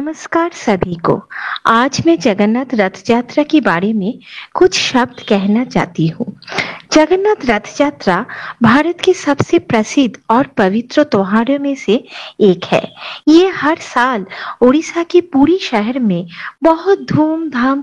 नमस्कार सभी को। आज मैं जगन्नाथ रथ यात्रा के बारे में कुछ शब्द कहना चाहती हूँ। जगन्नाथ रथ यात्रा भारत के सबसे प्रसिद्ध और पवित्र त्योहारों में से एक है। ये हर साल उड़ीसा के पुरी शहर में बहुत धूमधाम